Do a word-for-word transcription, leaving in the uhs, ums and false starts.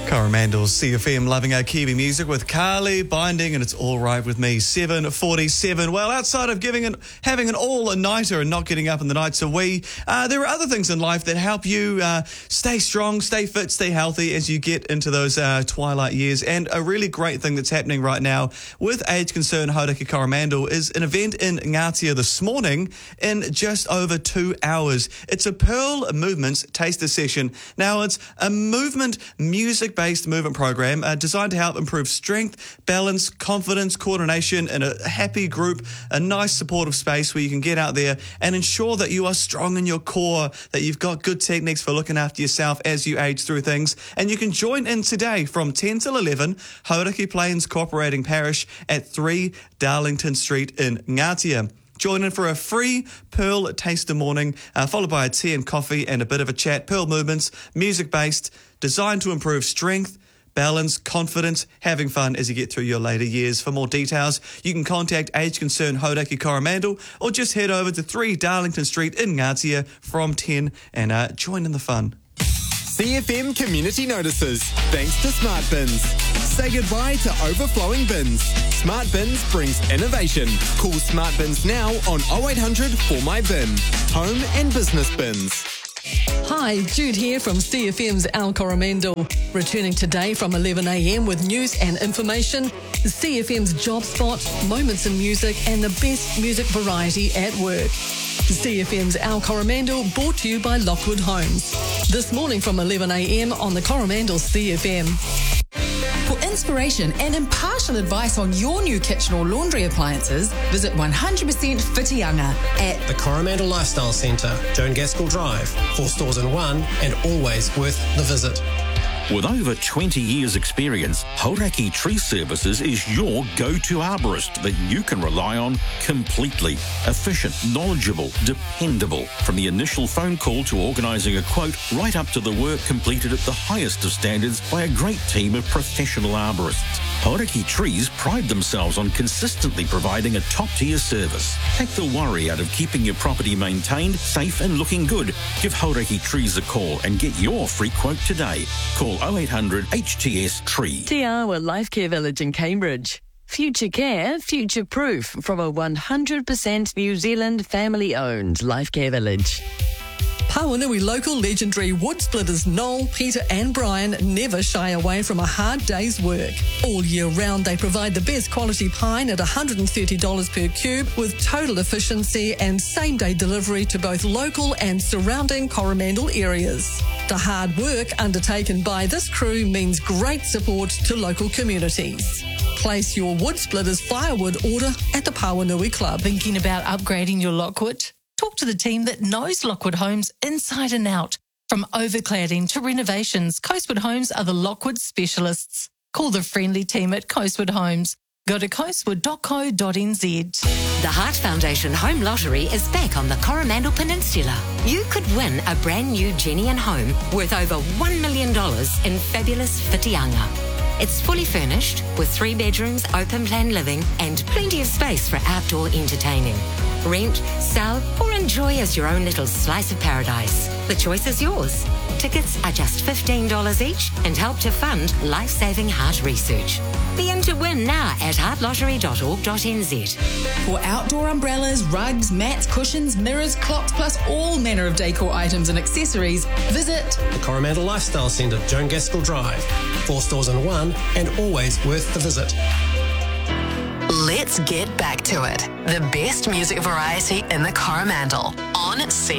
Coromandel C F M, loving our Kiwi music with Carly Binding, and it's all right with me. seven forty-seven. Well, outside of giving an, having an all-nighter and not getting up in the night, so we, uh, there are other things in life that help you uh, stay strong, stay fit, stay healthy as you get into those uh, twilight years. And a really great thing that's happening right now with Age Concern Hauraki Coromandel is an event in Ngatea this morning in just over two hours. It's a Pearl Movements taster session. Now, it's a movement music based movement program uh, designed to help improve strength, balance, confidence, coordination in a happy group, a nice supportive space where you can get out there and ensure that you are strong in your core, that you've got good techniques for looking after yourself as you age through things. And you can join in today from ten till eleven, Hauraki Plains Cooperating Parish at three Darlington Street in Ngatea. Join in for a free Pearl Taster morning, uh, followed by a tea and coffee and a bit of a chat. Pearl Movements, music-based, designed to improve strength, balance, confidence, having fun as you get through your later years. For more details, you can contact Age Concern Hauraki Coromandel or just head over to three Darlington Street in Ngatea from ten and uh, join in the fun. C F M Community Notices, thanks to Smart Bins. Say goodbye to overflowing bins. Smart Bins brings innovation. Call Smart Bins now on oh eight hundred four my bin. Home and business bins. Hi, Jude here from C F M's Al Coromandel. Returning today from eleven a m with news and information, C F M's Job Spot, moments in music and the best music variety at work. C F M's Al Coromandel, brought to you by Lockwood Homes. This morning from eleven a m on the Coromandel C F M. For inspiration and impartial advice on your new kitchen or laundry appliances, visit one hundred percent Whitianga at the Coromandel Lifestyle Centre, Joan Gaskell Drive, four stores in one, and always worth the visit. With over twenty years experience, Hauraki Tree Services is your go-to arborist that you can rely on completely. Efficient, knowledgeable, dependable. From the initial phone call to organising a quote, right up to the work completed at the highest of standards by a great team of professional arborists. Hauraki Trees pride themselves on consistently providing a top-tier service. Take the worry out of keeping your property maintained, safe and looking good. Give Hauraki Trees a call and get your free quote today. Call oh eight hundred H T S Tree. Te Awa Life Care Village in Cambridge. Future care, future proof from a one hundred percent New Zealand family-owned Life Care Village. Pawanui local legendary wood splitters Noel, Peter and Brian never shy away from a hard day's work. All year round they provide the best quality pine at one hundred thirty dollars per cube with total efficiency and same-day delivery to both local and surrounding Coromandel areas. The hard work undertaken by this crew means great support to local communities. Place your wood splitters firewood order at the Pawanui Club. Thinking about upgrading your Lockwood? Talk to the team that knows Lockwood Homes inside and out. From overcladding to renovations, Coastwood Homes are the Lockwood specialists. Call the friendly team at Coastwood Homes. Go to coastwood dot co dot n z. The Heart Foundation Home Lottery is back on the Coromandel Peninsula. You could win a brand new Genian home worth over one million dollars in fabulous Whitianga. It's fully furnished with three bedrooms, open plan living and plenty of space for outdoor entertaining. Rent, sell or enjoy as your own little slice of paradise. The choice is yours. Tickets are just fifteen dollars each and help to fund life-saving heart research. Be in to win now at heart lottery dot org dot n z. For outdoor umbrellas, rugs, mats, cushions, mirrors, clocks, plus all manner of decor items and accessories, visit the Coromandel Lifestyle Centre, Joan Gaskell Drive, four stores in one, and always worth the visit. Let's get back to it. The best music variety in the Coromandel on C